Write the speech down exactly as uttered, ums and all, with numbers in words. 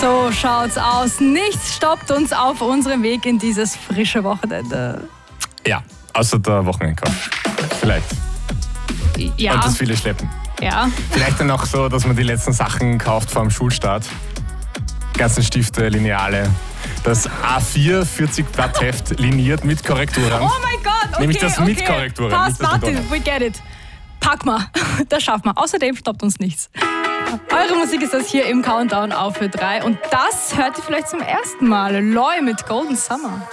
So schaut's aus. Nichts stoppt uns auf unserem Weg in dieses frische Wochenende. Ja, außer der Wochenendkauf. Vielleicht. Ja. Und das viele Schleppen. Ja. Vielleicht dann auch so, dass man die letzten Sachen kauft vor dem Schulstart. Ganzen Stifte, Lineale. Das A vier vierzig Blatt Heft liniert mit Korrekturen. Oh mein Gott, okay, Nämlich das okay. mit Korrekturen. Passt, nicht das mit Martin, we get it. Pack mal, das schaffen wir. Außerdem stoppt uns nichts. Eure Musik ist das hier im Countdown auf für drei. Und das hört ihr vielleicht zum ersten Mal. Loy mit Golden Summer.